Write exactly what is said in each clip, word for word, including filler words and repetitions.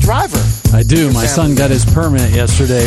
driver. I do. My son got his permit yesterday.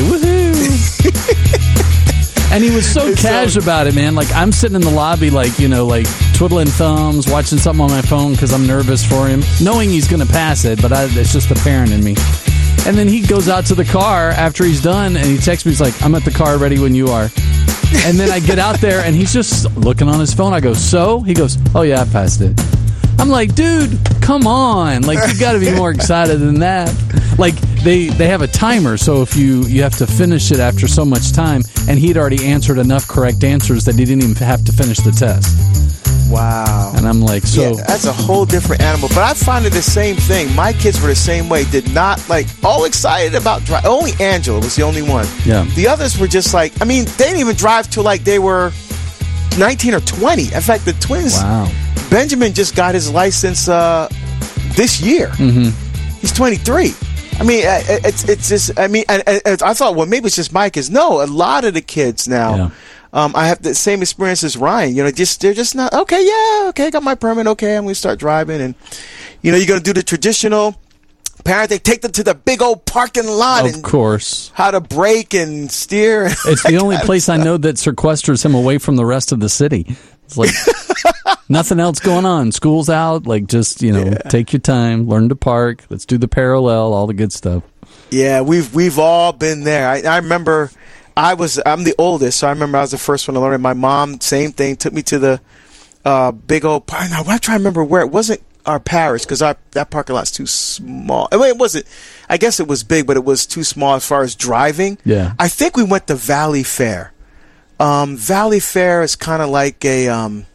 Woohoo! And he was so it's cash so- about it, man. Like, I'm sitting in the lobby, like, you know, like twiddling thumbs, watching something on my phone because I'm nervous for him, knowing he's going to pass it, but I, it's just the parent in me. And then he goes out to the car after he's done, and he texts me, he's like, I'm at the car ready when you are. And then I get out there, and he's just looking on his phone. I go, so? He goes, oh, yeah, I passed it. I'm like, dude, come on. Like, you got to be more excited than that. Like, they, they have a timer, so if you, you have to finish it after so much time, and he'd already answered enough correct answers that he didn't even have to finish the test. Wow. And I'm like, so... Yeah, that's a whole different animal. But I find it the same thing. My kids were the same way. Did not, like, all excited about driving. Only Angela was the only one. Yeah. The others were just like, I mean, they didn't even drive till, like, they were nineteen or twenty. In fact, the twins... Wow. Benjamin just got his license uh, this year. Mm-hmm. He's twenty-three. I mean, it's it's just, I mean, and, and I thought, well, maybe it's just my kids. No, a lot of the kids now... Yeah. Um, I have the same experience as Ryan. You know, just they're just not okay. Yeah, okay, got my permit. Okay, I'm going to start driving, and you know, you're going to do the traditional parent. They take them to the big old parking lot, of and course, how to brake and steer. It's the only place I know that sequesters him away from the rest of the city. It's like nothing else going on. School's out. Like, just, you know, yeah. Take your time, learn to park. Let's do the parallel, all the good stuff. Yeah, we've we've all been there. I, I remember. I was, I'm the oldest, so I remember I was the first one to learn it. My mom, same thing, took me to the uh, big old park. Now, I'm trying to remember where. It wasn't our parish, because that parking lot's too small. I mean, it wasn't, I guess it was big, but it was too small as far as driving. Yeah. I think we went to Valley Fair. Um, Valley Fair is kind of like a, um,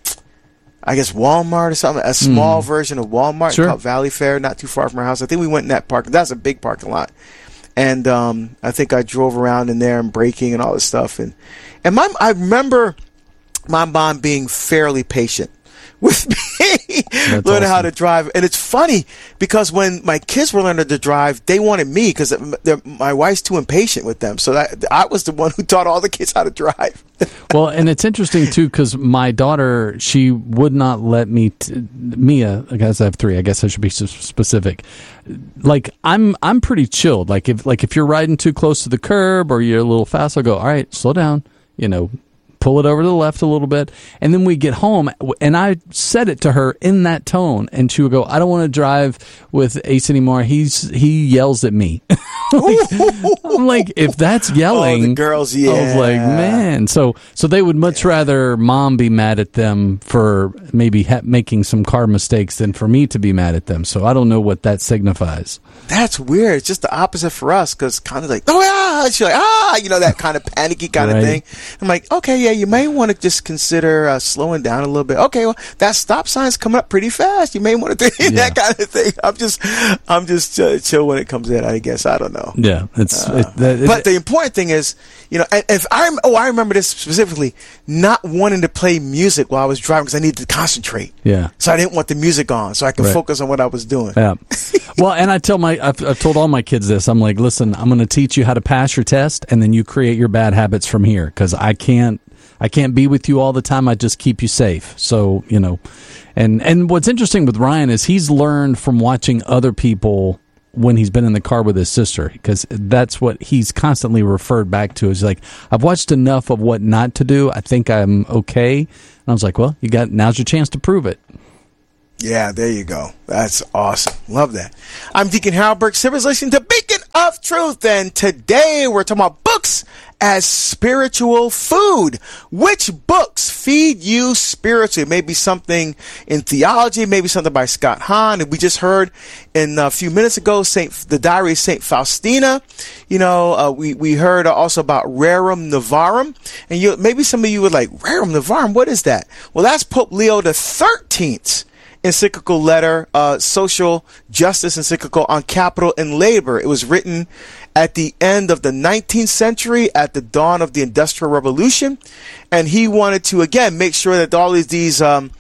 I guess, Walmart or something, a small mm. version of Walmart sure. called Valley Fair, not too far from our house. I think we went in that park. That's a big parking lot. And um, I think I drove around in there and braking and all this stuff. And and my I remember my mom being fairly patient with me, learning awesome. how to drive. And it's funny because when my kids were learning to drive, they wanted me because my wife's too impatient with them. So that, I was the one who taught all the kids how to drive. Well, and it's interesting, too, because my daughter, she would not let me, t- Mia, I guess I have three, I guess I should be specific. Like, I'm I'm pretty chilled. Like, if like if you're riding too close to the curb or you're a little fast, I'll go, all right, slow down, you know, pull it over to the left a little bit. And then we get home, and I said it to her in that tone, and she would go, I don't want to drive with Ace anymore. He's He yells at me. like, I'm like, if that's yelling, oh, the girls, yeah. I was like, man. So so they would much yeah. rather mom be mad at them for maybe ha- making some car mistakes than for me to be mad at them. So I don't know what that signifies. That's weird. It's just the opposite for us, because kind of like, oh, yeah. She's like, ah, you know, that kind of panicky kind right. of thing. I'm like, okay, yeah, you may want to just consider uh, slowing down a little bit. Okay, well, that stop sign's coming up pretty fast. You may want to do yeah. that kind of thing. I'm just, I'm just uh, chill when it comes in, I guess. I don't know. Yeah, it's. Uh, it, that, it, but the important thing is, you know, if I oh I remember this specifically, not wanting to play music while I was driving because I needed to concentrate. Yeah. So I didn't want the music on, so I could right. focus on what I was doing. Yeah. Well, and I tell my, I've, I've told all my kids this. I'm like, listen, I'm going to teach you how to pass your test, and then you create your bad habits from here, because I can't. I can't be with you all the time. I just keep you safe. So, you know, and, and what's interesting with Ryan is he's learned from watching other people when he's been in the car with his sister, because that's what he's constantly referred back to. Is like, I've watched enough of what not to do. I think I'm okay. And I was like, well, you got, now's your chance to prove it. Yeah, there you go. That's awesome. Love that. I'm Deacon Harold Burke Simmons, listening to Beacon of Truth, and today we're talking about books as spiritual food. Which books feed you spiritually? Maybe something in theology, maybe something by Scott Hahn. And we just heard in a few minutes ago, Saint the Diary of Saint Faustina. You know, uh, we we heard also about Rerum Novarum, and you maybe some of you would like, Rerum Novarum, what is that? Well, that's Pope Leo the thirteenth. Encyclical letter, uh, social justice encyclical on capital and labor. It was written at the end of the nineteenth century, at the dawn of the Industrial Revolution, and he wanted to again make sure that all of these um,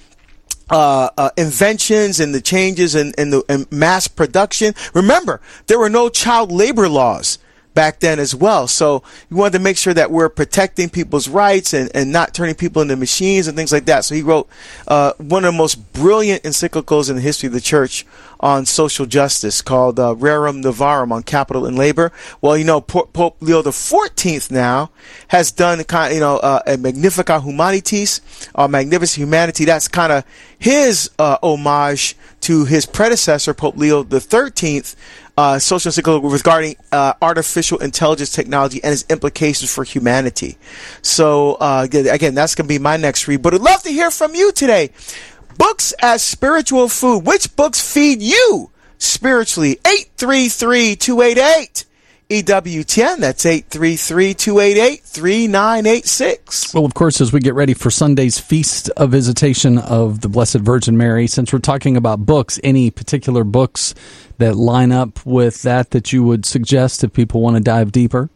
uh, uh, inventions and the changes in, in the in mass production. Remember, there were no child labor laws back then as well. So he wanted to make sure that we're protecting people's rights and, and not turning people into machines and things like that. So he wrote uh, one of the most brilliant encyclicals in the history of the church on social justice called uh, Rerum Novarum on capital and labor. Well, you know, Pope, Pope Leo the fourteenth now has done kind of, you know, uh, a Magnificat Humanitas, uh, Magnificent Humanity. That's kind of his uh, homage to his predecessor, Pope Leo the thirteenth, uh, social encyclical regarding uh, artificial intelligence technology and its implications for humanity. So, uh, again, that's going to be my next read. But I'd love to hear from you today. Books as spiritual food. Which books feed you spiritually? eight three three, two eight eight, E W T N. That's eight three three, two eight eight, three nine eight six. Well, of course, as we get ready for Sunday's Feast of Visitation of the Blessed Virgin Mary, since we're talking about books, any particular books that line up with that that you would suggest if people want to dive deeper?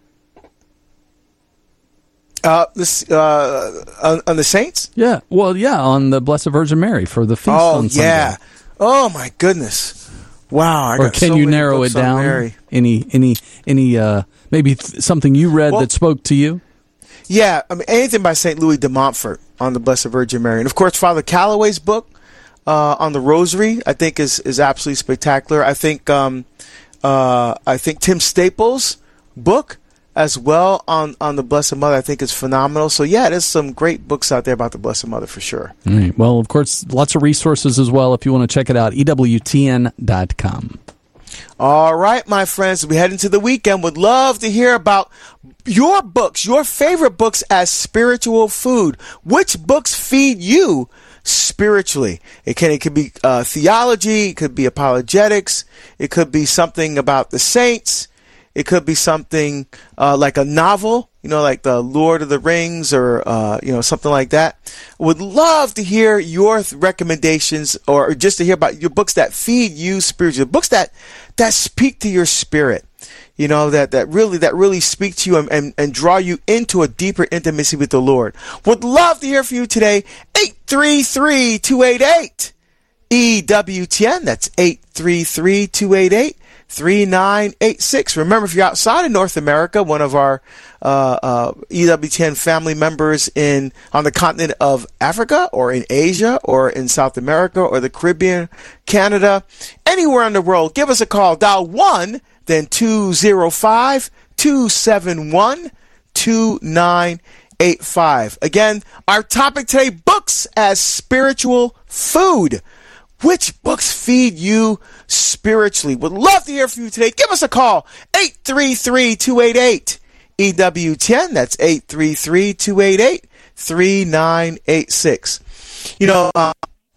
Uh, this uh, on, on the saints? Yeah. Well, yeah, on the Blessed Virgin Mary for the feast oh, on Sunday. yeah. Oh, my goodness. Wow. I or got can so you many narrow it books on down? Mary. Any, any, any, uh, maybe th- something you read well, that spoke to you? Yeah. I mean, anything by Saint Louis de Montfort on the Blessed Virgin Mary. And, of course, Father Calloway's book uh, on the Rosary, I think, is, is absolutely spectacular. I think, um, uh, I think Tim Staples' book as well on, on the Blessed Mother, I think is phenomenal. So, yeah, there's some great books out there about the Blessed Mother for sure. All right. Well, of course, lots of resources as well if you want to check it out, E W T N dot com. All right, my friends, we head into the weekend. Would love to hear about your books, your favorite books as spiritual food. Which books feed you spiritually? It can it could be uh, theology, it could be apologetics, it could be something about the saints. It could be something uh, like a novel, you know, like the Lord of the Rings or, uh, you know, something like that. Would love to hear your th- recommendations or just to hear about your books that feed you spiritually, books that, that speak to your spirit, you know, that, that really, that really speak to you and, and, and draw you into a deeper intimacy with the Lord. Would love to hear from you today. eight three three, two eight eight, E W T N. That's eight three three, two eight eight, three nine eight six. Remember, if you're outside of North America, one of our uh, uh, E W T N family members in on the continent of Africa or in Asia or in South America or the Caribbean, Canada, anywhere in the world, give us a call. Dial one, then two zero five, two seven one, two nine eight five. Again, our topic today, books as spiritual food. Which books feed you spiritually? Would love to hear from you today. Give us a call, eight three three, two eight eight, E W T N. That's eight three three, two eight eight, three nine eight six. You know, uh,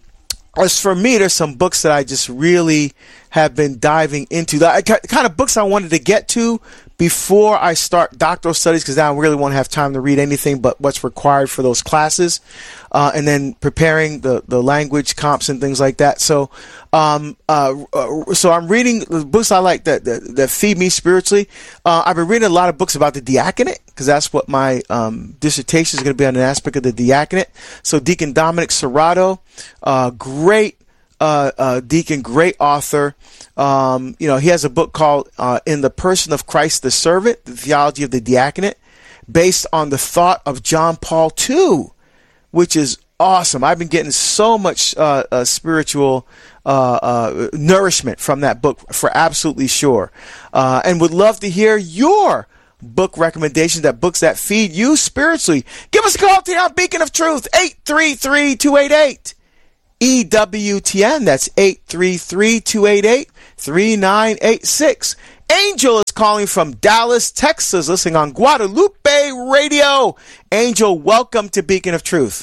as for me, there's some books that I just really have been diving into. The kind of books I wanted to get to before I start doctoral studies, because now I really won't have time to read anything but what's required for those classes, uh, and then preparing the, the language comps and things like that. So, um, uh, uh, so I'm reading the books I like that that, that feed me spiritually. Uh, I've been reading a lot of books about the diaconate, because that's what my um, dissertation is going to be on, an aspect of the diaconate. So Deacon Dominic Serrato, uh, great uh, uh, deacon, great author. Um, you know, he has a book called uh, In the Person of Christ the Servant, The Theology of the Diaconate, based on the thought of John Paul the Second, which is awesome. I've been getting so much uh, uh, spiritual uh, uh, nourishment from that book, for absolutely sure. Uh, and would love to hear your book recommendations, that books that feed you spiritually. Give us a call today on Beacon of Truth, eight three three, two eight eight, E W T N. That's eight three three, two eight eight, three nine eight six. Angel is calling from Dallas, Texas, listening on Guadalupe Radio. Angel, welcome to Beacon of Truth.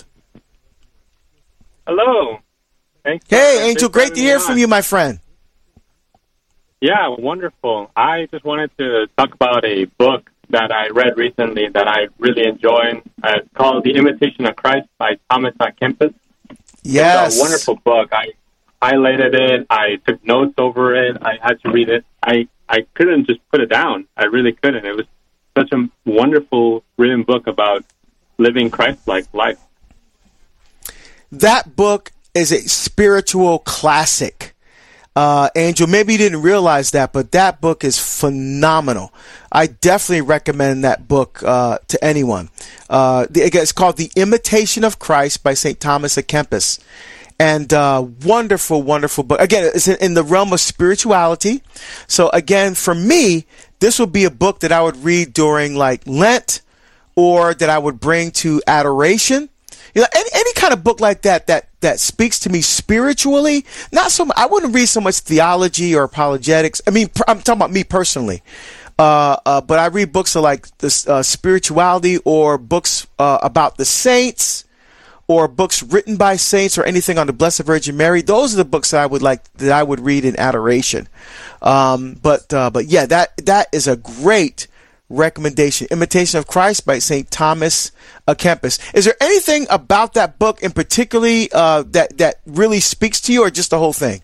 Hello. Thanks. Hey, Angel, great to hear from you, my friend. Yeah, wonderful. I just wanted to talk about a book that I read recently that I really enjoy. Uh, it's called The Imitation of Christ by Thomas à Kempis. Yes. It's a wonderful book. I highlighted it. I took notes over it. I had to read it. I, I couldn't just put it down. I really couldn't. It was such a wonderful written book about living Christ-like life. That book is a spiritual classic. Uh, Angel, maybe you didn't realize that, but that book is phenomenal. I definitely recommend that book uh, to anyone. Uh, the, it's called The Imitation of Christ by Saint Thomas à Kempis. And uh, wonderful, wonderful book. Again, it's in, in the realm of spirituality. So again, for me, this would be a book that I would read during like Lent, or that I would bring to adoration. You know, any, any kind of book like that, that, that speaks to me spiritually. Not so much, I wouldn't read so much theology or apologetics. I mean, I'm talking about me personally. Uh, uh, but I read books of like this, uh, spirituality, or books, uh, about the saints, or books written by saints, or anything on the Blessed Virgin Mary. Those are the books that I would like, that I would read in adoration. Um, but, uh, but yeah, that, that is a great recommendation. Imitation of Christ by Saint Thomas à Kempis. Is there anything about that book in particularly uh, that that really speaks to you, or just the whole thing?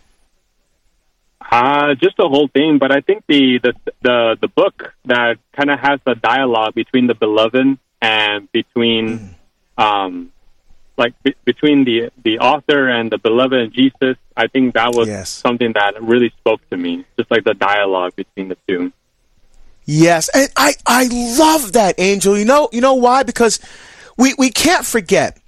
Uh, just the whole thing. But I think the the the, the book that kind of has the dialogue between the beloved and between, mm. um, like be, between the the author and the beloved and Jesus. I think that was yes. something that really spoke to me. Just like the dialogue between the two. Yes, and I, I love that, Angel. You know, you know why? Because we, we can't forget,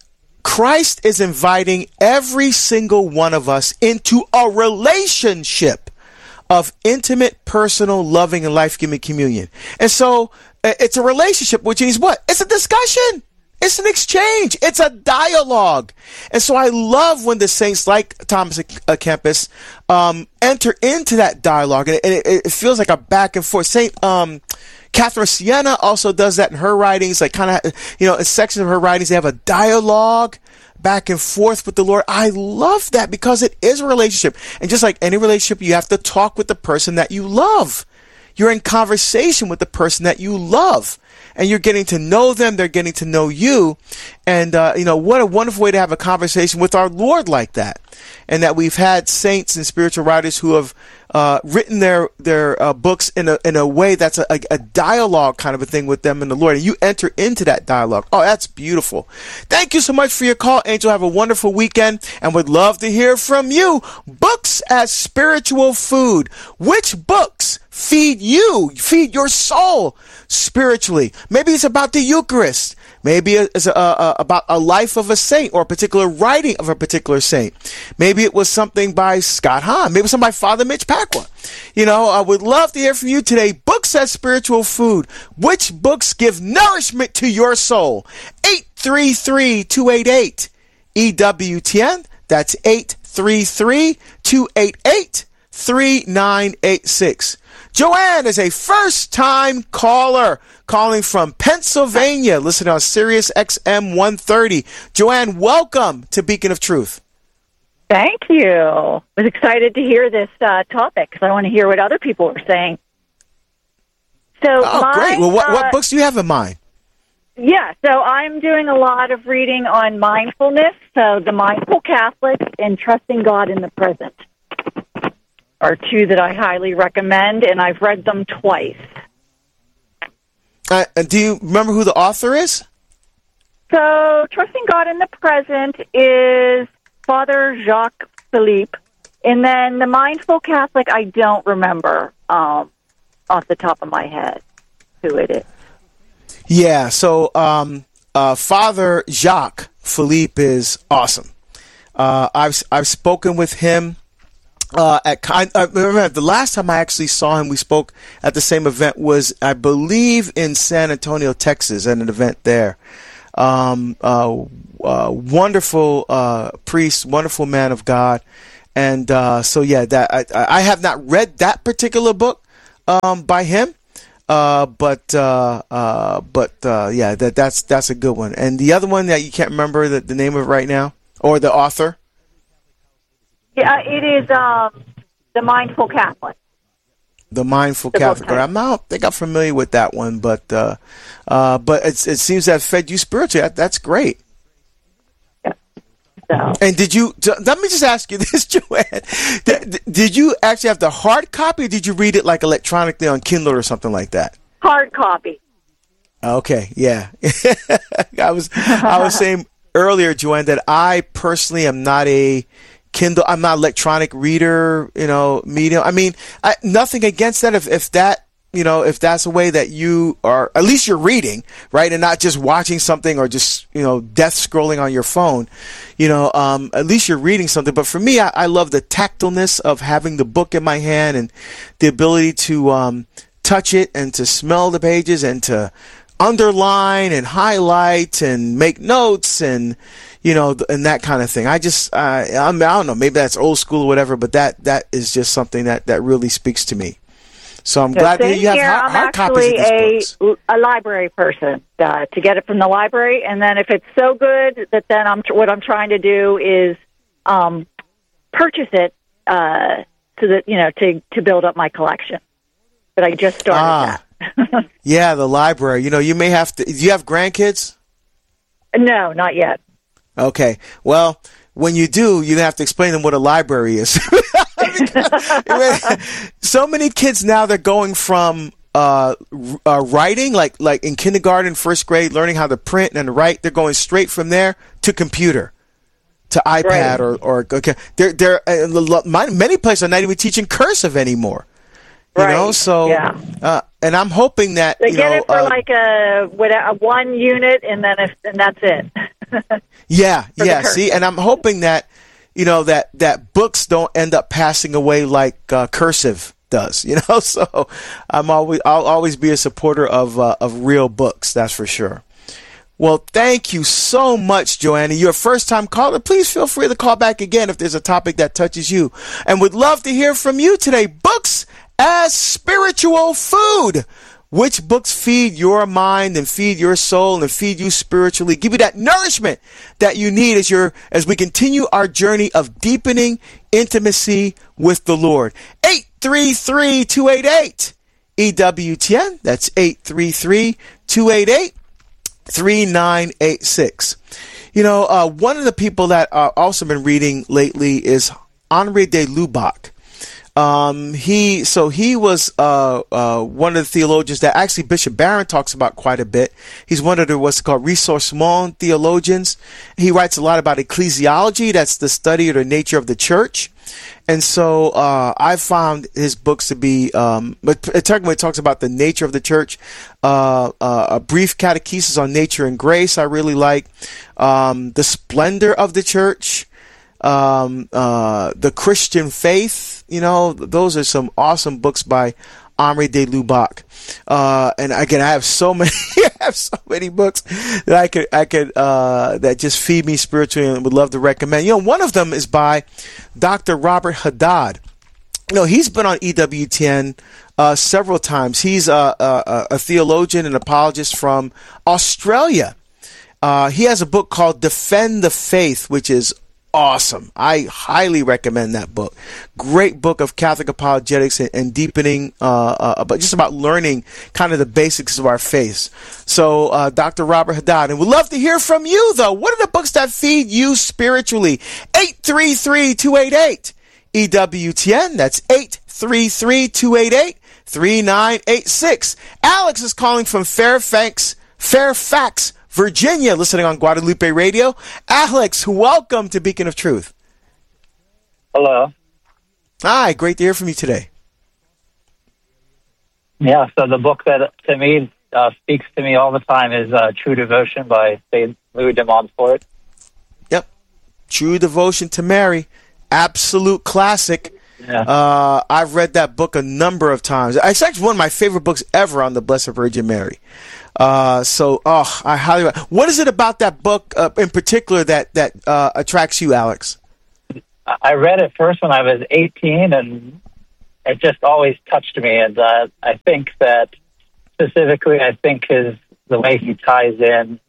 Christ is inviting every single one of us into a relationship of intimate, personal, loving, and life-giving communion. And so it's a relationship, which means what? It's a discussion. It's an exchange. It's a dialogue. And so I love when the saints like Thomas à Kempis um, enter into that dialogue. And it, it, it feels like a back and forth. Saint um, Catherine of Siena also does that in her writings. Like kind of, you know, in sections of her writings, they have a dialogue back and forth with the Lord. I love that because it is a relationship. And just like any relationship, you have to talk with the person that you love. You're in conversation with the person that you love. And you're getting to know them, they're getting to know you. And, uh, you know, what a wonderful way to have a conversation with our Lord like that. And that we've had saints and spiritual writers who have uh, written their their uh, books in a in a way that's a, a, a dialogue kind of a thing with them and the Lord. And you enter into that dialogue. Oh, that's beautiful. Thank you so much for your call, Angel. Have a wonderful weekend, and would love to hear from you. Books as spiritual food. Which books feed you, feed your soul spiritually? Maybe it's about the Eucharist. Maybe it's a, a, about a life of a saint, or a particular writing of a particular saint. Maybe it was something by Scott Hahn. Maybe something by Father Mitch Pacwa. You know, I would love to hear from you today. Books as spiritual food. Which books give nourishment to your soul? eight three three, two eight eight, E W T N. That's eight three three, two eight eight, three nine eight six. Joanne is a first-time caller calling from Pennsylvania, listening on Sirius X M one thirty. Joanne, welcome to Beacon of Truth. Thank you. I was excited to hear this uh, topic because I want to hear what other people are saying. So, oh, my, great. Well, what, uh, what books do you have in mind? Yeah, so I'm doing a lot of reading on mindfulness, so The Mindful Catholic and Trusting God in the Present are two that I highly recommend, and I've read them twice. Uh, do you remember who the author is? So, Trusting God in the Present is Father Jacques Philippe, and then The Mindful Catholic, I don't remember um, off the top of my head who it is. Yeah, so um, uh, Father Jacques Philippe is awesome. Uh, I've I've spoken with him. Uh, at I remember the last time I actually saw him, we spoke at the same event was, I believe, in San Antonio, Texas, at an event there. Um, uh, uh, wonderful uh, priest, wonderful man of God, and uh, so yeah, that I, I have not read that particular book um, by him, uh, but uh, uh, but uh, yeah, that that's that's a good one. And the other one that you can't remember the, the name of it right now, or the author. Yeah, it is um, The Mindful Catholic. The Mindful the Catholic. I'm not, I don't think I'm familiar with that one, but uh, uh, but it's, it seems that fed you spiritually. That, that's great. Yeah. So. And did you? Let me just ask you this, Joanne. Did, did you actually have the hard copy, or did you read it like electronically on Kindle or something like that? Hard copy. Okay. Yeah. I was I was saying earlier, Joanne, that I personally am not a Kindle. I'm not electronic reader, you know, medium. I mean, I, nothing against that. If, if that, you know, if that's a way that you are, at least you're reading, right? And not just watching something or just, you know, death scrolling on your phone, you know, um, at least you're reading something. But for me, I, I love the tactileness of having the book in my hand and the ability to, um, touch it and to smell the pages and to underline and highlight and make notes and, you know, and that kind of thing. I just, uh, I'm, I don't know, maybe that's old school or whatever, but that, that is just something that, that really speaks to me. So I'm So glad that you have here, hard, I'm hard copies of actually these a, books. a library person, uh, to get it from the library. And then if it's so good that then I'm, what I'm trying to do is um, purchase it uh, so that, you know, to, to build up my collection. But I just started Ah. that. Yeah, the library. You know, you may have to. Do you have grandkids? No, not yet. Okay. Well, when you do, you have to explain them what a library is. So many kids now, they're going from uh, uh, writing, like like in kindergarten, first grade, learning how to print and write. They're going straight from there to computer, to iPad, Right. or or okay. They're they're uh, many places are not even teaching cursive anymore. You Right. know, so Yeah. uh, and I'm hoping that They you get know, it for uh, like a, what, a one unit, and then if, and that's it. yeah, for the yeah. cursive. See, and I'm hoping that you know that that books don't end up passing away like uh, cursive does. You know, so I'm always I'll always be a supporter of uh, of real books. That's for sure. Well, thank you so much, Joanna. You're a first-time caller. Please feel free to call back again if there's a topic that touches you. And would love to hear from you today. Books as spiritual food. Which books feed your mind and feed your soul and feed you spiritually, give you that nourishment that you need as you're, as we continue our journey of deepening intimacy with the Lord. eight three three, two eight eight, E W T N. That's eight three three, two eight eight, three nine eight six. You know, uh, one of the people that I've also been reading lately is Henri de Lubac. Um, he, so he was, uh, uh, one of the theologians that actually Bishop Barron talks about quite a bit. He's one of the, what's called ressourcement theologians. He writes a lot about ecclesiology. That's the study of the nature of the church. And so, uh, I found his books to be, um, but particularly it talks about the nature of the church, uh, uh, a brief catechesis on nature and grace. I really like, um, the splendor of the church. Um, uh, the Christian faith, you know, those are some awesome books by Henri de Lubac. Uh, and again, I have so many, I have so many books that I could, I could, uh, that just feed me spiritually and would love to recommend. You know, one of them is by Doctor Robert Haddad. You know, he's been on E W T N, uh, several times. He's a, a, a theologian and apologist from Australia. Uh, he has a book called Defend the Faith, which is awesome. I highly recommend that book. Great book of Catholic apologetics and, and deepening, uh, uh, but just about learning kind of the basics of our faith. So, uh, Doctor Robert Haddad, and we'd love to hear from you though. What are the books that feed you spiritually? eight three three, two eight eight, E W T N. That's eight three three, two eight eight, three nine eight six. Alex is calling from Fairfax, Fairfax, Virginia, listening on Guadalupe Radio. Alex, welcome to Beacon of Truth. Hello. Hi, great to hear from you today. Yeah, so the book that to me uh, speaks to me all the time is uh, True Devotion by Saint Louis de Montfort. Yep. True Devotion to Mary. Absolute classic. Yeah. Uh, I've read that book a number of times. It's actually one of my favorite books ever on the Blessed Virgin Mary. Uh, so, oh, I highly. What is it about that book uh, in particular that that uh, attracts you, Alex? I read it first when I was eighteen, and it just always touched me. And uh, I think that specifically, I think his the way he ties in.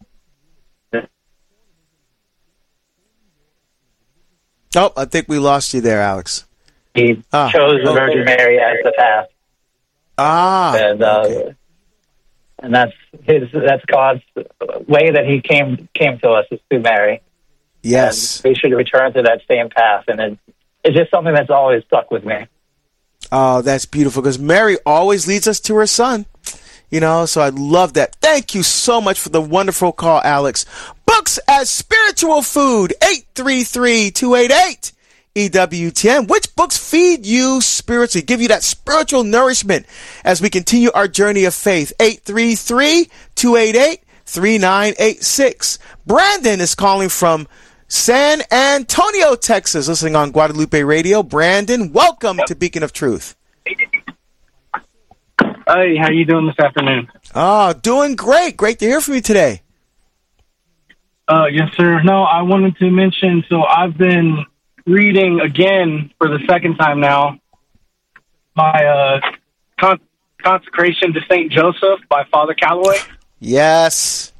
Oh, I think we lost you there, Alex. He Ah, chose the okay. Virgin Mary as the path, Ah, and uh, okay. and that's his. That's God's way that He came came to us is through Mary. Yes. And we should return to that same path, and it, it's just something that's always stuck with me. Oh, that's beautiful because Mary always leads us to her son. You know, so I love that. Thank you so much for the wonderful call, Alex. Books as spiritual food, eight three three, two eight eight, E W T N. Which books feed you spiritually, give you that spiritual nourishment as we continue our journey of faith? eight three three, two eight eight, three nine eight six. Brandon is calling from San Antonio, Texas, listening on Guadalupe Radio. Brandon, welcome to Beacon of Truth. Hey, how you doing this afternoon? Oh, doing great. Great to hear from you today. Uh, yes, sir. No, I wanted to mention, so I've been reading again for the second time now, my uh, con- Consecration to Saint Joseph by Father Calloway. Yes.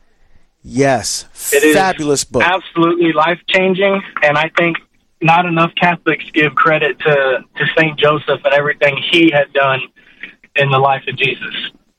Yes. It Fabulous is book. Absolutely life-changing, and I think not enough Catholics give credit to, to Saint Joseph and everything he had done in the life of Jesus.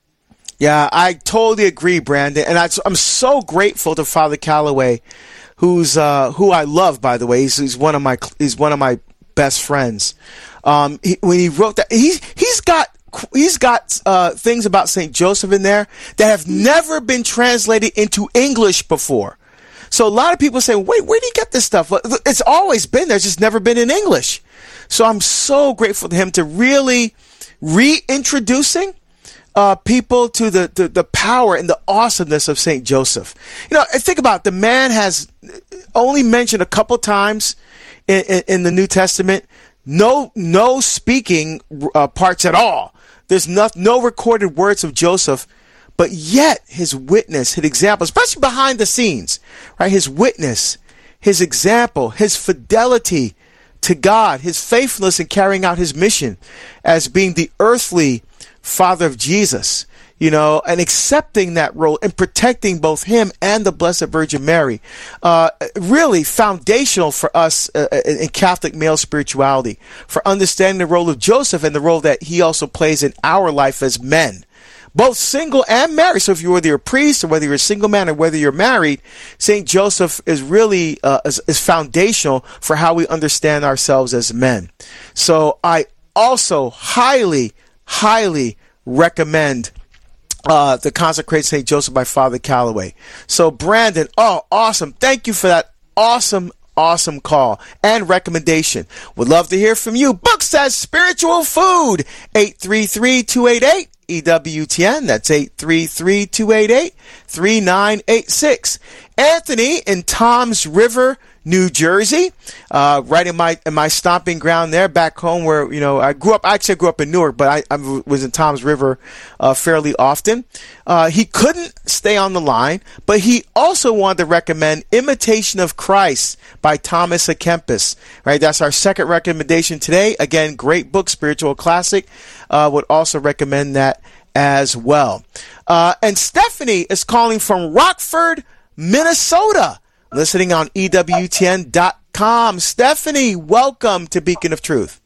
Yeah, I totally agree, Brandon. And I, I'm so grateful to Father Calloway, who's uh, who I love, by the way. He's, he's one of my he's one of my best friends. Um, he, when he wrote that, he's he's got he's got uh, things about Saint Joseph in there that have never been translated into English before. So a lot of people say, "Wait, where do you get this stuff?" It's always been there; it's just never been in English. So I'm so grateful to him to really reintroducing uh, people to the, the, the power and the awesomeness of Saint Joseph. You know, think about it, the man has only mentioned a couple times in, in, in the New Testament, no no speaking uh, parts at all. There's no, no recorded words of Joseph, but yet his witness, his example, especially behind the scenes, right? His witness, his example, his fidelity to God, his faithfulness in carrying out his mission as being the earthly father of Jesus, you know, and accepting that role and protecting both him and the Blessed Virgin Mary. Uh, really foundational for us uh, in Catholic male spirituality, for understanding the role of Joseph and the role that he also plays in our life as men, both single and married. So if you're whether you're a priest or whether you're a single man or whether you're married, Saint Joseph is really uh, is, is foundational for how we understand ourselves as men. So I also highly, highly recommend uh, the Consecrated Saint Joseph by Father Calloway. So Brandon, oh, awesome. Thank you for that awesome Awesome call and recommendation. Would love to hear from you. Books as spiritual food. eight three three, two eight eight, E W T N. That's eight three three, two eight eight, three nine eight six. Anthony in Toms River, New Jersey, uh, right in my in my stomping ground there, back home where, you know, I grew up. Actually, I grew up in Newark, but I, I was in Toms River uh, fairly often. Uh, he couldn't stay on the line, but he also wanted to recommend Imitation of Christ by Thomas à Kempis. Right, that's our second recommendation today. Again, great book, spiritual classic. Uh, would also recommend that as well. Uh, and Stephanie is calling from Rockford, Minnesota, listening on E W T N dot com. Stephanie, welcome to Beacon of Truth.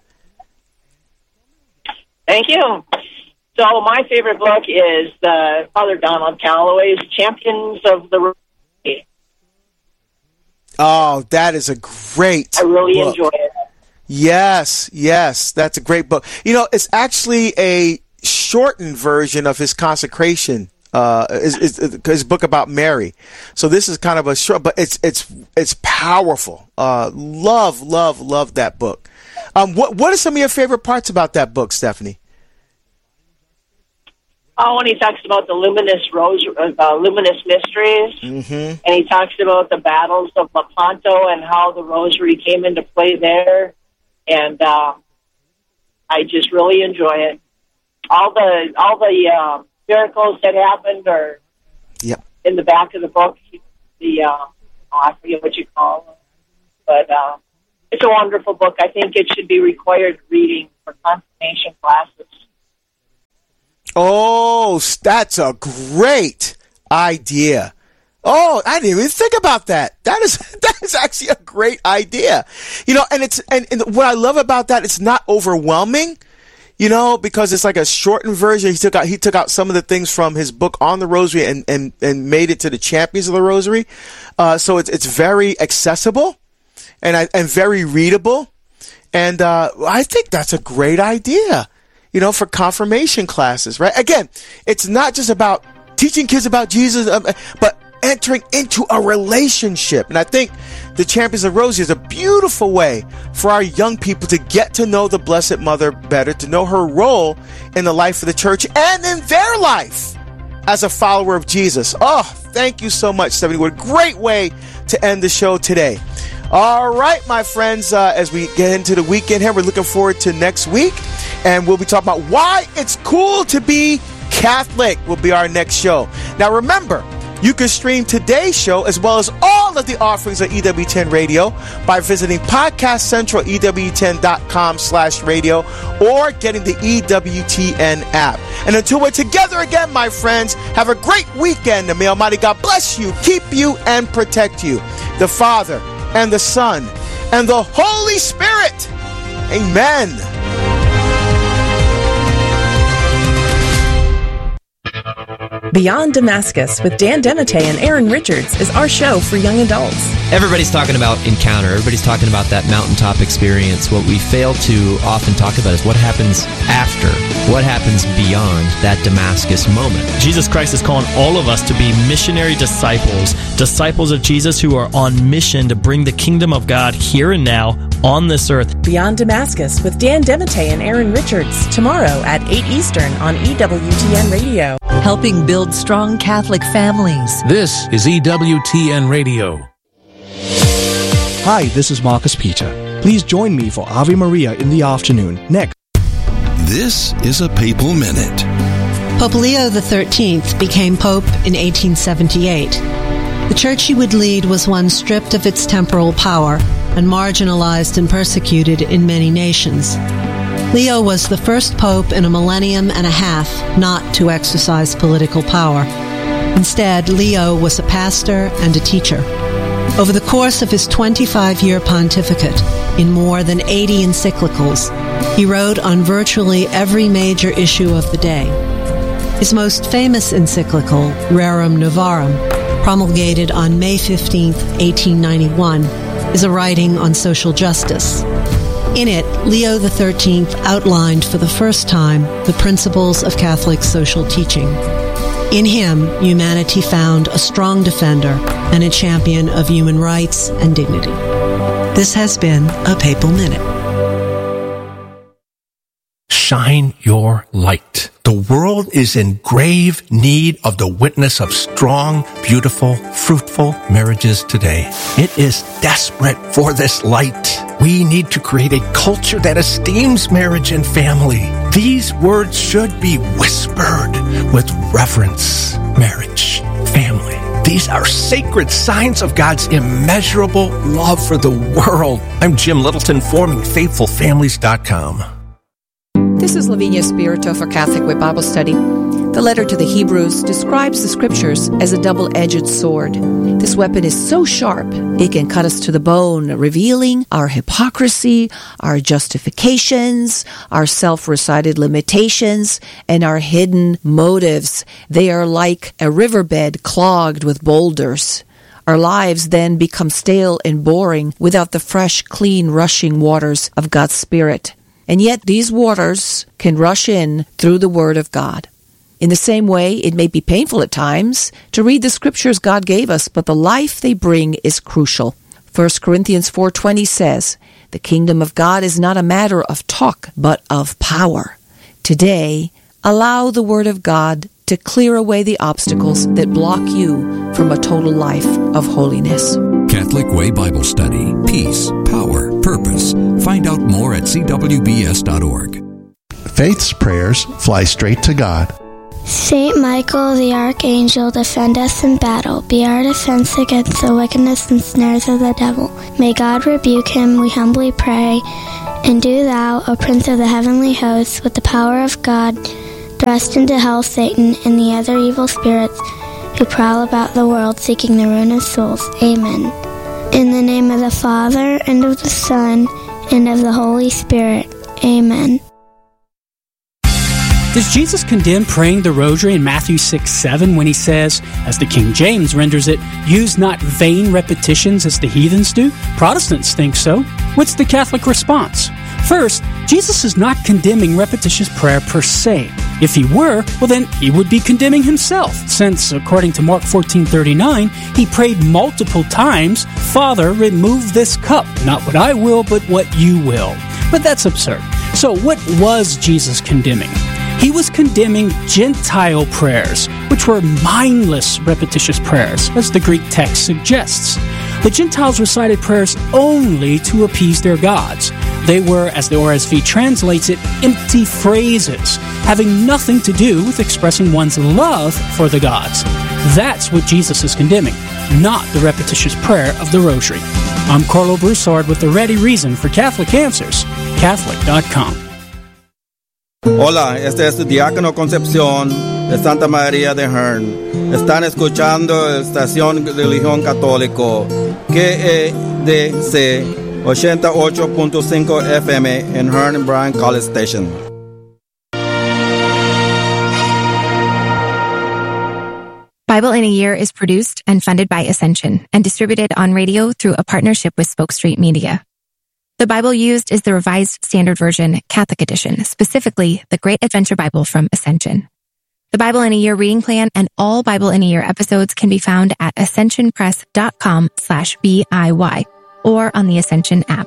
Thank you. So my favorite book is uh, Father Donald Calloway's Champions of the Rosary. Oh, that is a great I really book. enjoy it. Yes, yes, that's a great book. You know, it's actually a shortened version of his consecration. Uh, is, is, is his book about Mary. So this is kind of a short, but it's it's it's powerful. Uh, love, love, love that book. Um, what what are some of your favorite parts about that book, Stephanie? Oh, when he talks about the luminous rose, uh, luminous mysteries, Mm-hmm. and he talks about the battles of Lepanto and how the rosary came into play there, and uh, I just really enjoy it. All the all the uh, miracles that happened are Yep. in the back of the book. The uh, oh, I forget what you call them, but uh, it's a wonderful book. I think it should be required reading for confirmation classes. Oh, that's a great idea. Oh, I didn't even think about that. That is that is actually a great idea. You know, and it's and, and what I love about that, it's not overwhelming. You know, because it's like a shortened version. He took out he took out some of the things from his book on the Rosary and and, and made it to the Champions of the Rosary. Uh, so it's it's very accessible and I, and very readable. And uh, I think that's a great idea. You know, for confirmation classes, right? Again, it's not just about teaching kids about Jesus, um, but entering into a relationship. And I think the Champions of Rosary is a beautiful way for our young people to get to know the Blessed Mother better, to know her role in the life of the church and in their life as a follower of Jesus. Oh, thank you so much, Stephanie. What a great way to end the show today. All right, my friends, uh, as we get into the weekend here, we're looking forward to next week, and we'll be talking about why it's cool to be Catholic will be our next show. Now, remember, you can stream today's show as well as all of the offerings of E W ten Radio by visiting Podcast Central, E W ten dot com slash radio, or getting the E W T N app. And until we're together again, my friends, have a great weekend, and may Almighty God bless you, keep you, and protect you. The Father, and the Son, and the Holy Spirit. Amen. Beyond Damascus with Dan Demite and Aaron Richards is our show for young adults. Everybody's talking about encounter. Everybody's talking about that mountaintop experience. What we fail to often talk about is what happens after, what happens beyond that Damascus moment. Jesus Christ is calling all of us to be missionary disciples, disciples of Jesus who are on mission to bring the kingdom of God here and now on this earth. Beyond Damascus with Dan Demite and Aaron Richards, tomorrow at eight Eastern on E W T N Radio. Helping build strong Catholic families. This is E W T N Radio. Hi, this is Marcus Peter. Please join me for Ave Maria in the afternoon next. This is a Papal Minute. Pope Leo the thirteenth became Pope in eighteen seventy-eight. The church he would lead was one stripped of its temporal power and marginalized and persecuted in many nations. Leo was the first pope in a millennium and a half not to exercise political power. Instead, Leo was a pastor and a teacher. Over the course of his twenty-five-year pontificate, in more than eighty encyclicals, he wrote on virtually every major issue of the day. His most famous encyclical, Rerum Novarum, promulgated on May fifteenth, eighteen ninety-one, is a writing on social justice. In it, Leo the thirteenth outlined for the first time the principles of Catholic social teaching. In him, humanity found a strong defender and a champion of human rights and dignity. This has been a Papal Minute. Shine your light. The world is in grave need of the witness of strong, beautiful, fruitful marriages today. It is desperate for this light. We need to create a culture that esteems marriage and family. These words should be whispered with reverence. Marriage, family. These are sacred signs of God's immeasurable love for the world. I'm Jim Littleton, forming faithful families dot com. This is Lavinia Spirito for Catholic Way Bible Study. The letter to the Hebrews describes the Scriptures as a double-edged sword. This weapon is so sharp, it can cut us to the bone, revealing our hypocrisy, our justifications, our self-recited limitations, and our hidden motives. They are like a riverbed clogged with boulders. Our lives then become stale and boring without the fresh, clean, rushing waters of God's Spirit. And yet these waters can rush in through the Word of God. In the same way, it may be painful at times to read the Scriptures God gave us, but the life they bring is crucial. First Corinthians four twenty says, "The kingdom of God is not a matter of talk, but of power." Today, allow the Word of God to clear away the obstacles that block you from a total life of holiness. Catholic Way Bible Study. Peace, power, purpose. Find out more at c w b s dot org. Faith's prayers fly straight to God. Saint Michael the Archangel, defend us in battle. Be our defense against the wickedness and snares of the devil. May God rebuke him, we humbly pray. And do thou, O Prince of the heavenly hosts, with the power of God, thrust into hell Satan and the other evil spirits who prowl about the world seeking the ruin of souls. Amen. In the name of the Father, and of the Son, and of the Holy Spirit. Amen. Does Jesus condemn praying the rosary in Matthew six seven when he says, as the King James renders it, use not vain repetitions as the heathens do? Protestants think so. What's the Catholic response? First, Jesus is not condemning repetitious prayer per se. If he were, well then he would be condemning himself, since, according to Mark fourteen thirty-nine, he prayed multiple times, "Father, remove this cup, not what I will, but what you will." But that's absurd. So what was Jesus condemning? He was condemning Gentile prayers, which were mindless, repetitious prayers, as the Greek text suggests. The Gentiles recited prayers only to appease their gods. They were, as the R S V translates it, empty phrases, having nothing to do with expressing one's love for the gods. That's what Jesus is condemning, not the repetitious prayer of the Rosary. I'm Carlo Broussard with the ready reason for Catholic Answers, Catholic dot com. Hola, este es tu Diácono Concepción de Santa María de Hearn. Están escuchando la estación de Religión Católico K E D C ochenta y ocho punto cinco F M en Hearn and Bryan College Station. Bible in a Year is produced and funded by Ascension and distributed on radio through a partnership with Spoke Street Media. The Bible used is the Revised Standard Version Catholic Edition, specifically the Great Adventure Bible from Ascension. The Bible in a Year reading plan and all Bible in a Year episodes can be found at ascensionpress.com slash BIY or on the Ascension app.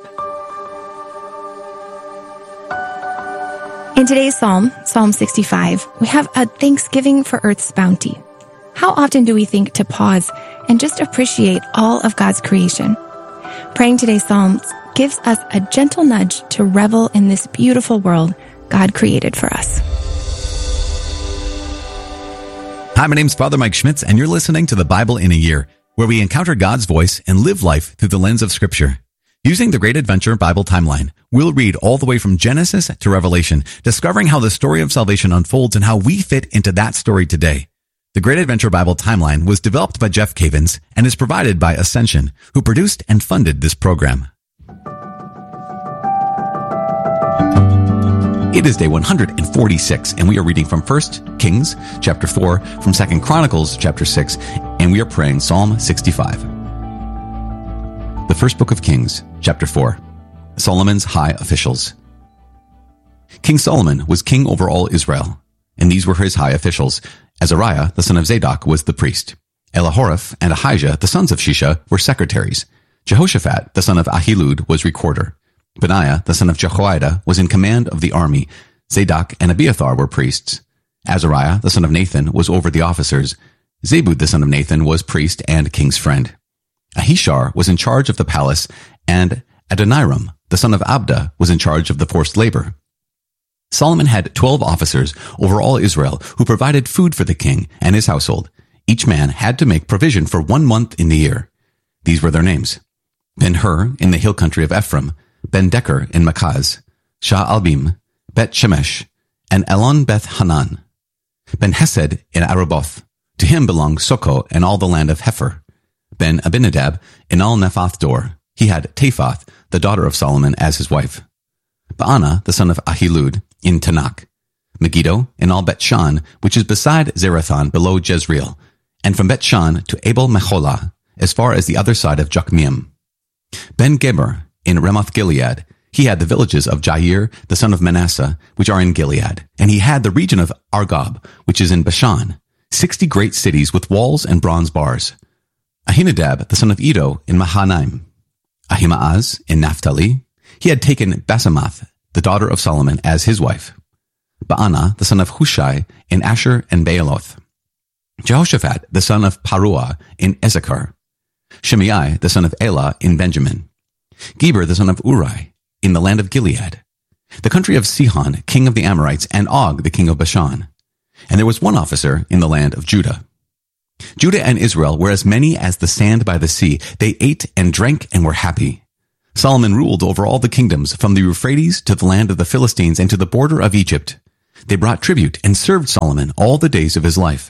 In today's Psalm, Psalm sixty-five, we have a thanksgiving for earth's bounty. How often do we think to pause and just appreciate all of God's creation? Praying today's Psalms gives us a gentle nudge to revel in this beautiful world God created for us. Hi, my name's Father Mike Schmitz, and you're listening to the Bible in a Year, where we encounter God's voice and live life through the lens of Scripture. Using the Great Adventure Bible Timeline, we'll read all the way from Genesis to Revelation, discovering how the story of salvation unfolds and how we fit into that story today. The Great Adventure Bible Timeline was developed by Jeff Cavins and is provided by Ascension, who produced and funded this program. It is day one hundred forty-six, and we are reading from First Kings chapter four, from Second Chronicles chapter six, and we are praying Psalm sixty-five. The first book of Kings, chapter four, Solomon's high officials. King Solomon was king over all Israel, and these were his high officials. Azariah, the son of Zadok, was the priest. Elihoreph and Ahijah, the sons of Shisha, were secretaries. Jehoshaphat, the son of Ahilud, was recorder. Benaiah, the son of Jehoiada, was in command of the army. Zadok and Abiathar were priests. Azariah, the son of Nathan, was over the officers. Zabud, the son of Nathan, was priest and king's friend. Ahishar was in charge of the palace, and Adoniram, the son of Abda, was in charge of the forced labor. Solomon had twelve officers over all Israel who provided food for the king and his household. Each man had to make provision for one month in the year. These were their names: Ben-Hur in the hill country of Ephraim, Ben-Decker in Makaz, Sha'albim, Bet-Shemesh, and Elon-Beth-Hanan. Ben-Hesed in Aruboth. To him belonged Soko and all the land of Hefer. Ben-Abinadab in Al-Nephath-Dor. He had Taphath, the daughter of Solomon, as his wife. Baana, the son of Ahilud, in Tanakh. Megiddo in Al-Bet-Shan, which is beside Zerathon below Jezreel, and from Bet-Shan to Abel-Mecholah, as far as the other side of Jokmeam. Ben-Geber in Ramoth-Gilead. He had the villages of Jair, the son of Manasseh, which are in Gilead, and he had the region of Argob, which is in Bashan, sixty great cities with walls and bronze bars. Ahinadab, the son of Edo, in Mahanaim. Ahimaaz in Naphtali. He had taken Basemath, the daughter of Solomon, as his wife. Baana, the son of Hushai, in Asher and Baaloth. Jehoshaphat, the son of Paruah, in Issachar. Shimei, the son of Elah, in Benjamin. Geber, the son of Uri, in the land of Gilead. The country of Sihon, king of the Amorites, and Og, the king of Bashan. And there was one officer in the land of Judah. Judah and Israel were as many as the sand by the sea. They ate and drank and were happy. Solomon ruled over all the kingdoms, from the Euphrates to the land of the Philistines and to the border of Egypt. They brought tribute and served Solomon all the days of his life.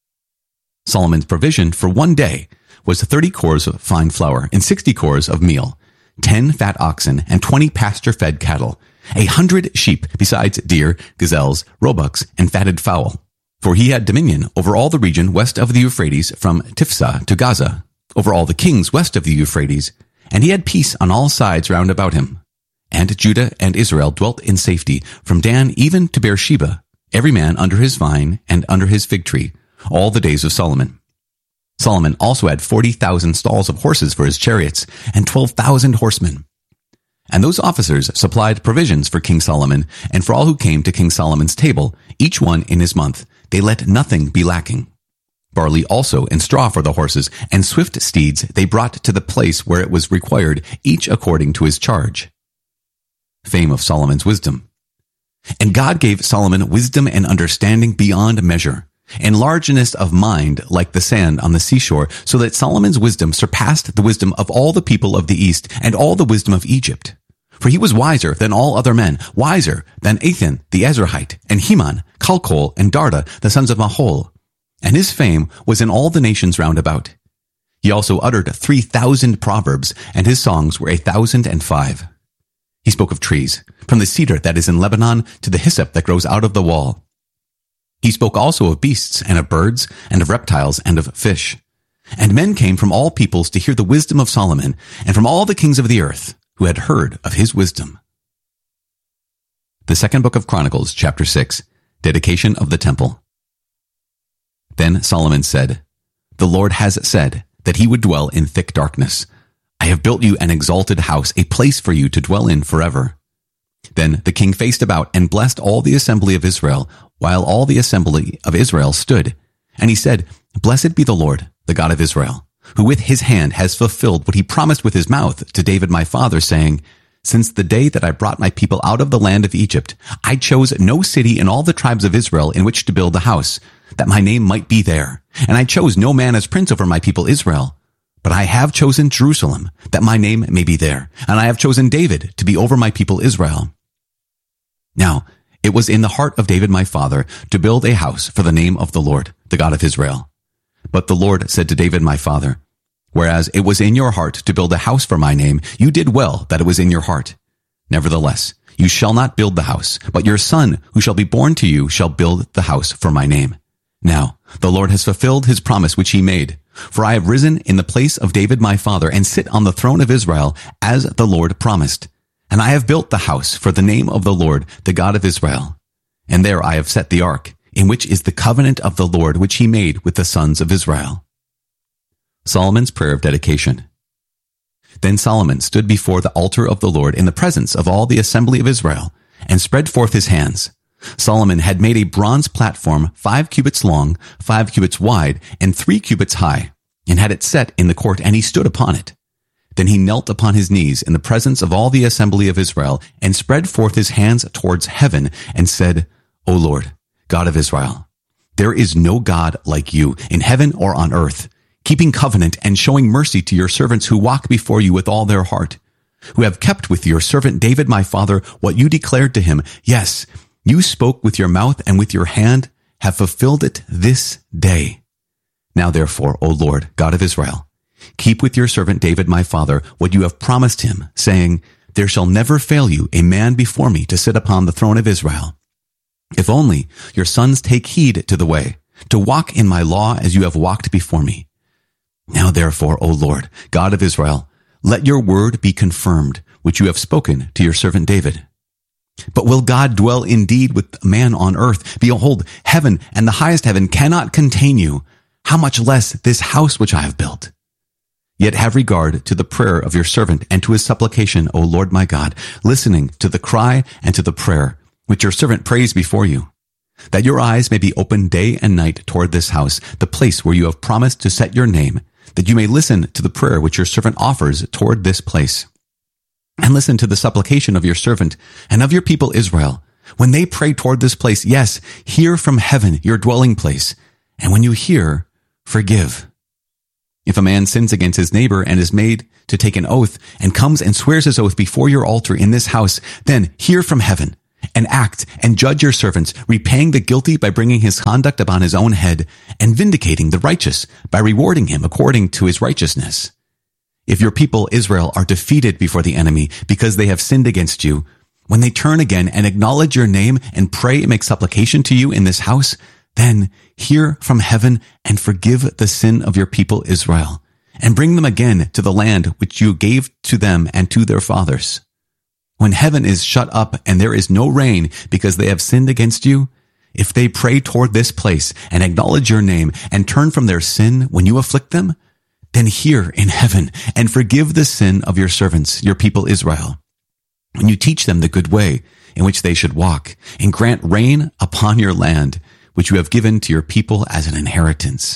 Solomon's provision for one day was thirty cores of fine flour and sixty cores of meal, ten fat oxen and twenty pasture-fed cattle, a hundred sheep besides deer, gazelles, roebucks, and fatted fowl. For he had dominion over all the region west of the Euphrates from Tifsah to Gaza, over all the kings west of the Euphrates, and he had peace on all sides round about him. And Judah and Israel dwelt in safety, from Dan even to Beersheba, every man under his vine and under his fig tree, all the days of Solomon. Solomon also had forty thousand stalls of horses for his chariots, and twelve thousand horsemen. And those officers supplied provisions for King Solomon, and for all who came to King Solomon's table, each one in his month. They let nothing be lacking. Barley also and straw for the horses, and swift steeds they brought to the place where it was required, each according to his charge. Fame of Solomon's wisdom. And God gave Solomon wisdom and understanding beyond measure, and largeness of mind like the sand on the seashore, so that Solomon's wisdom surpassed the wisdom of all the people of the East and all the wisdom of Egypt. For he was wiser than all other men, wiser than Ethan the Ezrahite, and Heman, Calcol, and Darda, the sons of Mahol. And his fame was in all the nations round about. He also uttered three thousand proverbs, and his songs were a thousand and five. He spoke of trees, from the cedar that is in Lebanon to the hyssop that grows out of the wall. He spoke also of beasts, and of birds, and of reptiles, and of fish. And men came from all peoples to hear the wisdom of Solomon, and from all the kings of the earth, who had heard of his wisdom. The second book of Chronicles, chapter six, dedication of the temple. Then Solomon said, The Lord has said that he would dwell in thick darkness. I have built you an exalted house, a place for you to dwell in forever. Then the king faced about and blessed all the assembly of Israel, while all the assembly of Israel stood. And he said, Blessed be the Lord, the God of Israel, who with his hand has fulfilled what he promised with his mouth to David my father, saying, Since the day that I brought my people out of the land of Egypt, I chose no city in all the tribes of Israel in which to build a house, that my name might be there. And I chose no man as prince over my people Israel. But I have chosen Jerusalem, that my name may be there. And I have chosen David to be over my people Israel. Now, it was in the heart of David my father to build a house for the name of the Lord, the God of Israel. But the Lord said to David my father, Whereas it was in your heart to build a house for my name, you did well that it was in your heart. Nevertheless, you shall not build the house, but your son who shall be born to you shall build the house for my name. Now, the Lord has fulfilled his promise which he made. For I have risen in the place of David my father, and sit on the throne of Israel, as the Lord promised. And I have built the house for the name of the Lord, the God of Israel. And there I have set the ark, in which is the covenant of the Lord which he made with the sons of Israel. Solomon's prayer of dedication. Then Solomon stood before the altar of the Lord in the presence of all the assembly of Israel, and spread forth his hands. Solomon had made a bronze platform five cubits long, five cubits wide, and three cubits high, and had it set in the court, and he stood upon it. Then he knelt upon his knees in the presence of all the assembly of Israel, and spread forth his hands towards heaven, and said, O Lord, God of Israel, there is no God like you in heaven or on earth, keeping covenant and showing mercy to your servants who walk before you with all their heart, who have kept with your servant David my father what you declared to him. Yes, you spoke with your mouth, and with your hand have fulfilled it this day. Now therefore, O Lord, God of Israel, keep with your servant David my father what you have promised him, saying, There shall never fail you a man before me to sit upon the throne of Israel. If only your sons take heed to the way, to walk in my law as you have walked before me. Now therefore, O Lord, God of Israel, let your word be confirmed, which you have spoken to your servant David. But will God dwell indeed with man on earth? Behold, heaven and the highest heaven cannot contain you. How much less this house which I have built? Yet have regard to the prayer of your servant and to his supplication, O Lord my God, listening to the cry and to the prayer which your servant prays before you, that your eyes may be open day and night toward this house, the place where you have promised to set your name, that you may listen to the prayer which your servant offers toward this place. And listen to the supplication of your servant and of your people Israel, when they pray toward this place. Yes, hear from heaven your dwelling place, and when you hear, forgive. If a man sins against his neighbor and is made to take an oath, and comes and swears his oath before your altar in this house, then hear from heaven, and act and judge your servants, repaying the guilty by bringing his conduct upon his own head, and vindicating the righteous by rewarding him according to his righteousness. If your people Israel are defeated before the enemy because they have sinned against you, when they turn again and acknowledge your name and pray and make supplication to you in this house, then hear from heaven and forgive the sin of your people Israel, and bring them again to the land which you gave to them and to their fathers. When heaven is shut up and there is no rain because they have sinned against you, if they pray toward this place and acknowledge your name and turn from their sin when you afflict them, then hear in heaven and forgive the sin of your servants, your people Israel, when you teach them the good way in which they should walk, and grant rain upon your land, which you have given to your people as an inheritance.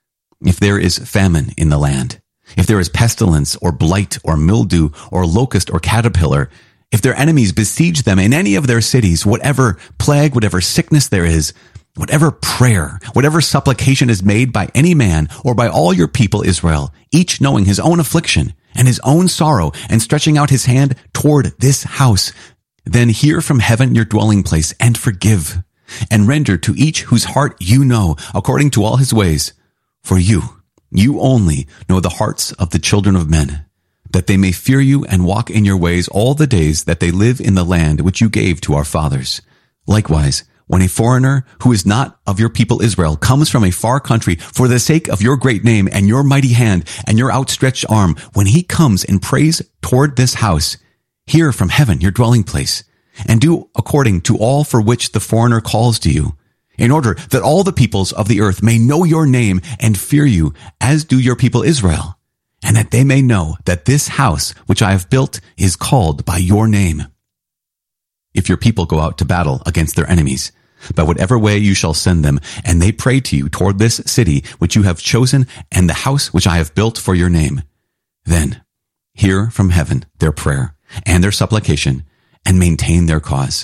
If there is famine in the land, if there is pestilence or blight or mildew or locust or caterpillar, if their enemies besiege them in any of their cities, whatever plague, whatever sickness there is, whatever prayer, whatever supplication is made by any man or by all your people Israel, each knowing his own affliction and his own sorrow and stretching out his hand toward this house, then hear from heaven your dwelling place and forgive, and render to each whose heart you know according to all his ways. For you, you only know the hearts of the children of men, that they may fear you and walk in your ways all the days that they live in the land which you gave to our fathers. Likewise, when a foreigner who is not of your people Israel comes from a far country for the sake of your great name and your mighty hand and your outstretched arm, when he comes and prays toward this house, hear from heaven your dwelling place, and do according to all for which the foreigner calls to you, in order that all the peoples of the earth may know your name and fear you, as do your people Israel, and that they may know that this house which I have built is called by your name. If your people go out to battle against their enemies, by whatever way you shall send them, and they pray to you toward this city which you have chosen and the house which I have built for your name, then hear from heaven their prayer and their supplication, and maintain their cause.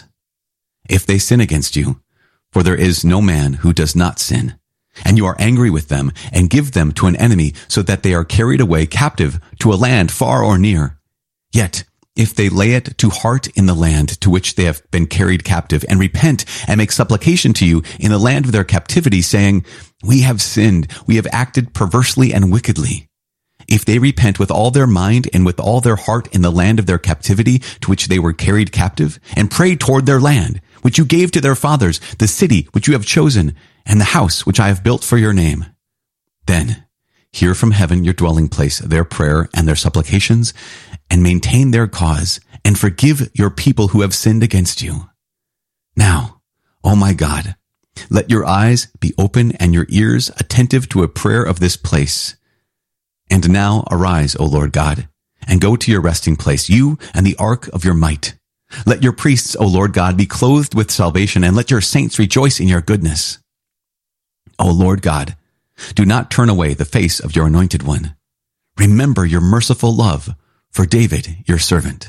If they sin against you, for there is no man who does not sin, and you are angry with them, and give them to an enemy, so that they are carried away captive to a land far or near, yet if they lay it to heart in the land to which they have been carried captive, and repent and make supplication to you in the land of their captivity, saying, we have sinned, we have acted perversely and wickedly. If they repent with all their mind and with all their heart in the land of their captivity to which they were carried captive, and pray toward their land, which you gave to their fathers, the city which you have chosen, and the house which I have built for your name, then hear from heaven your dwelling place their prayer and their supplications, and maintain their cause, and forgive your people who have sinned against you. Now, O my God, let your eyes be open and your ears attentive to a prayer of this place. And now arise, O Lord God, and go to your resting place, you and the ark of your might. Let your priests, O Lord God, be clothed with salvation, and let your saints rejoice in your goodness. O Lord God, do not turn away the face of your anointed one. Remember your merciful love for David, your servant.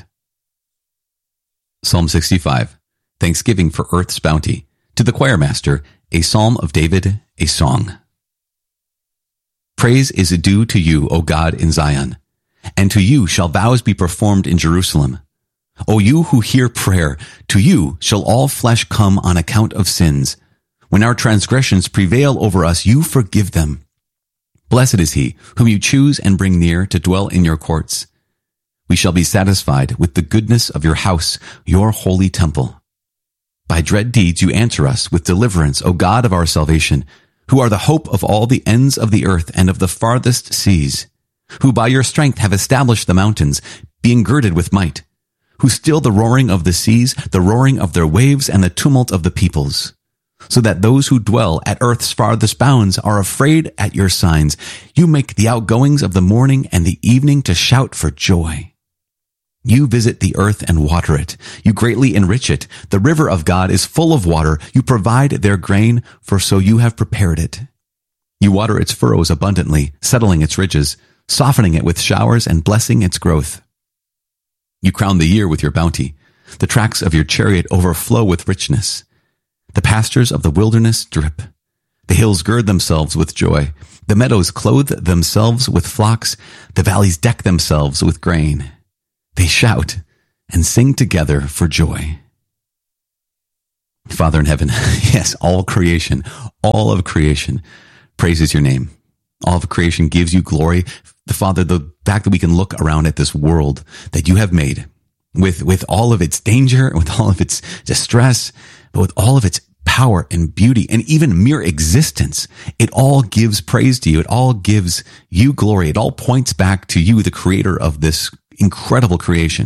Psalm sixty-five, Thanksgiving for Earth's Bounty. To the choir master, a psalm of David, a song. Praise is due to you, O God, in Zion, and to you shall vows be performed in Jerusalem. O you who hear prayer, to you shall all flesh come on account of sins. When our transgressions prevail over us, you forgive them. Blessed is he whom you choose and bring near to dwell in your courts. We shall be satisfied with the goodness of your house, your holy temple. By dread deeds you answer us with deliverance, O God of our salvation, who are the hope of all the ends of the earth and of the farthest seas, who by your strength have established the mountains, being girded with might, who still the roaring of the seas, the roaring of their waves, and the tumult of the peoples, so that those who dwell at earth's farthest bounds are afraid at your signs. You make the outgoings of the morning and the evening to shout for joy. You visit the earth and water it. You greatly enrich it. The river of God is full of water. You provide their grain, for so you have prepared it. You water its furrows abundantly, settling its ridges, softening it with showers and blessing its growth. You crown the year with your bounty. The tracks of your chariot overflow with richness. The pastures of the wilderness drip. The hills gird themselves with joy. The meadows clothe themselves with flocks. The valleys deck themselves with grain. They shout and sing together for joy. Father in heaven, yes, all creation, all of creation praises your name. All of creation gives you glory. The Father, the fact that we can look around at this world that you have made with, with all of its danger, with all of its distress, but with all of its power and beauty and even mere existence, it all gives praise to you. It all gives you glory. It all points back to you, the creator of this incredible creation.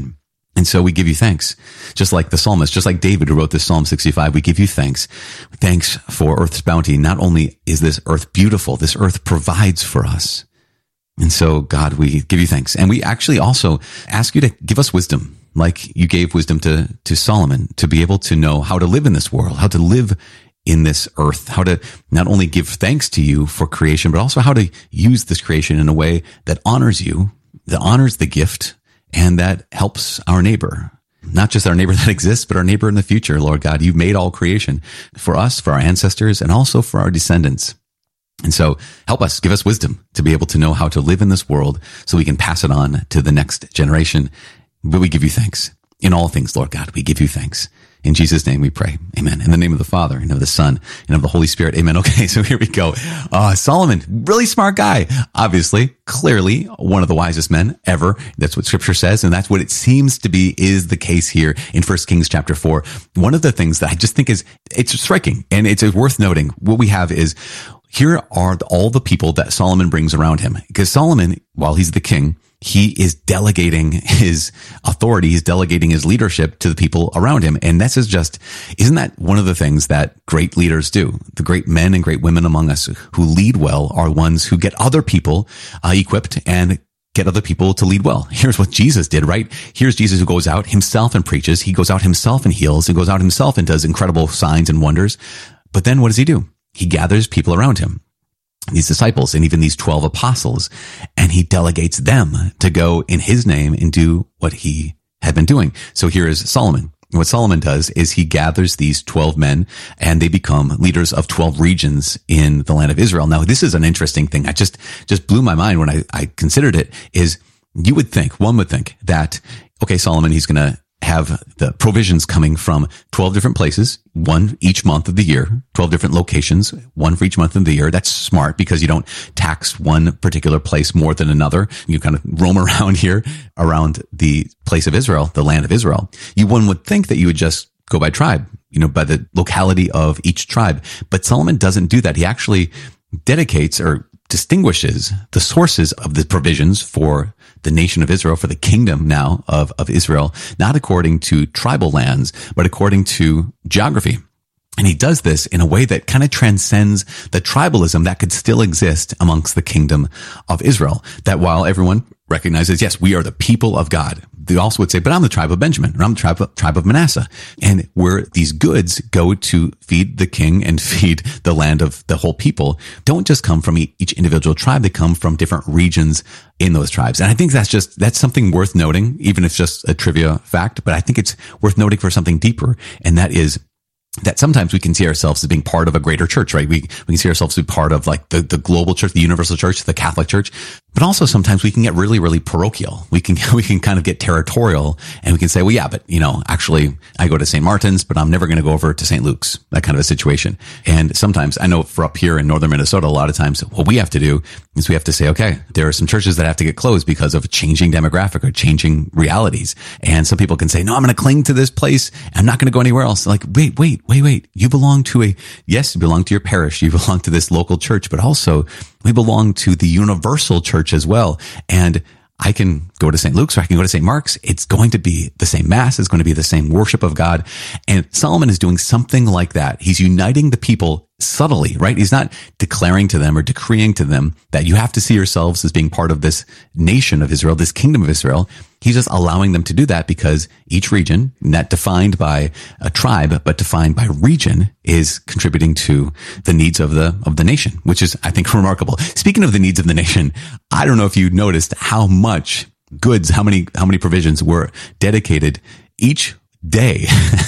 And so we give you thanks, just like the psalmist, just like David who wrote this Psalm sixty-five. We give you thanks. Thanks for earth's bounty. Not only is this earth beautiful, this earth provides for us. And so, God, we give you thanks. And we actually also ask you to give us wisdom, like you gave wisdom to, to Solomon, to be able to know how to live in this world, how to live in this earth, how to not only give thanks to you for creation, but also how to use this creation in a way that honors you, that honors the gift, and that helps our neighbor, not just our neighbor that exists, but our neighbor in the future. Lord God, you've made all creation for us, for our ancestors, and also for our descendants. And so help us, give us wisdom to be able to know how to live in this world so we can pass it on to the next generation. But we give you thanks in all things, Lord God. We give you thanks. In Jesus' name we pray. Amen. In the name of the Father, and of the Son, and of the Holy Spirit. Amen. Okay, so here we go. Uh, Solomon, really smart guy. Obviously, clearly, one of the wisest men ever. That's what Scripture says, and that's what it seems to be is the case here in First Kings chapter four. One of the things that I just think is, it's striking, and it's worth noting. What we have is, here are all the people that Solomon brings around him. Because Solomon, while he's the king, he is delegating his authority, he's delegating his leadership to the people around him. And this is just, isn't that one of the things that great leaders do? The great men and great women among us who lead well are ones who get other people uh, equipped and get other people to lead well. Here's what Jesus did, right? Here's Jesus who goes out himself and preaches. He goes out himself and heals, and goes out himself and does incredible signs and wonders. But then what does he do? He gathers people around him, these disciples and even these twelve apostles, and he delegates them to go in his name and do what he had been doing. So here is Solomon. What Solomon does is he gathers these twelve men, and they become leaders of twelve regions in the land of Israel. Now, this is an interesting thing. I just, just blew my mind when I, I considered it. Is you would think, one would think that, okay, Solomon, he's going to have the provisions coming from twelve different places, one each month of the year, twelve different locations, one for each month of the year. That's smart because you don't tax one particular place more than another. You kind of roam around here, around the place of Israel, the land of Israel. You, one would think that you would just go by tribe, you know, by the locality of each tribe. But Solomon doesn't do that. He actually dedicates or distinguishes the sources of the provisions for the nation of Israel, for the kingdom now of, of Israel, not according to tribal lands, but according to geography. And he does this in a way that kind of transcends the tribalism that could still exist amongst the kingdom of Israel. That while everyone recognizes, yes, we are the people of God, they also would say, but I'm the tribe of Benjamin, or I'm the tribe of, tribe of Manasseh. And where these goods go to feed the king and feed the land of the whole people don't just come from each individual tribe, they come from different regions in those tribes. And I think that's just, that's something worth noting, even if it's just a trivia fact, but I think it's worth noting for something deeper. And that is that sometimes we can see ourselves as being part of a greater church, right? We, we can see ourselves as part of like the, the global church, the universal church, the Catholic church. But also sometimes we can get really, really parochial. We can, we can kind of get territorial, and we can say, well, yeah, but you know, actually I go to Saint Martin's, but I'm never going to go over to Saint Luke's, that kind of a situation. And sometimes I know for up here in northern Minnesota, a lot of times what we have to do is we have to say, okay, there are some churches that have to get closed because of changing demographic or changing realities. And some people can say, no, I'm going to cling to this place. I'm not going to go anywhere else. Like, wait, wait, wait, wait. You belong to a, yes, you belong to your parish. You belong to this local church, but also we belong to the universal church as well. And I can go to Saint Luke's or I can go to Saint Mark's. It's going to be the same mass. It's going to be the same worship of God. And Solomon is doing something like that. He's uniting the people subtly, right? He's not declaring to them or decreeing to them that you have to see yourselves as being part of this nation of Israel, this kingdom of Israel. He's just allowing them to do that because each region, not defined by a tribe, but defined by region, is contributing to the needs of the, of the nation, which is, I think, remarkable. Speaking of the needs of the nation, I don't know if you noticed how much goods, how many, how many provisions were dedicated each day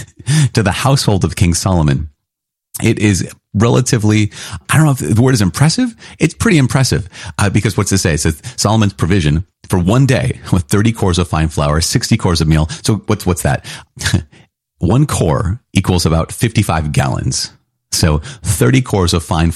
to the household of King Solomon. It is relatively, I don't know if the word is impressive. It's pretty impressive uh, because what's it say? It says Solomon's provision for one day with thirty cores of fine flour, sixty cores of meal. So what's, what's that? One core equals about fifty-five gallons. So thirty cores of fine